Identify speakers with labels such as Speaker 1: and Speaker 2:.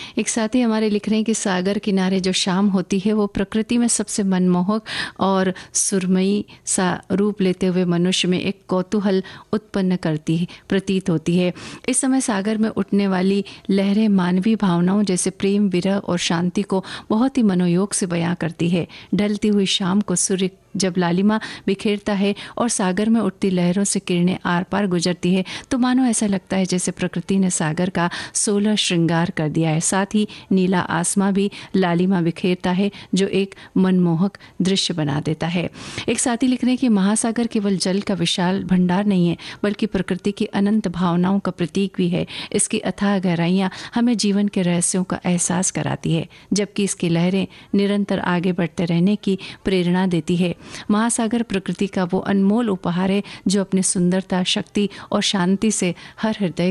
Speaker 1: एक साथी हमारे लिख रहे हैं कि सागर किनारे जो शाम होती है वो प्रकृति में सबसे मनमोहक और सुरमई सा रूप लेते हुए मनुष्य में एक कौतूहल उत्पन्न करती है, प्रतीत होती है। इस समय सागर में उठने वाली लहरें मानवीय भावनाओं जैसे प्रेम, विरह और शांति को बहुत ही मनोयोग से बयां करती है। ढलती हुई शाम को सूर्य जब लालिमा बिखेरता है और सागर में उठती लहरों से किरणें आर पार गुजरती है तो मानो ऐसा लगता है जैसे प्रकृति ने सागर का 16 श्रृंगार कर दिया है। साथ ही नीला आसमां भी लालिमा बिखेरता है जो एक मनमोहक दृश्य बना देता है। एक साथी लिख रहे हैं कि महासागर केवल जल का विशाल भंडार नहीं है बल्कि प्रकृति की अनंत भावनाओं का प्रतीक भी है। इसकी अथाह गहराइयाँ हमें जीवन के रहस्यों का एहसास कराती है जबकि इसकी लहरें निरंतर आगे बढ़ते रहने की प्रेरणा देती है। महासागर प्रकृति का वो अनमोल उपहार है जो अपनी सुंदरता, शक्ति और शांति से हर हृदय